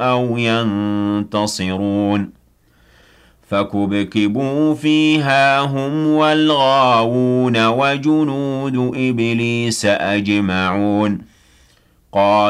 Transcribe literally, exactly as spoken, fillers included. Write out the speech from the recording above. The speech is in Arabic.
أَوْ يَنتَصِرُونَ فَكُبْكِبُوا فِيهَا هُمْ وَالْغَاوُونَ وَجُنُودُ إِبْلِيسَ أَجْمَعُونَ قَالُوا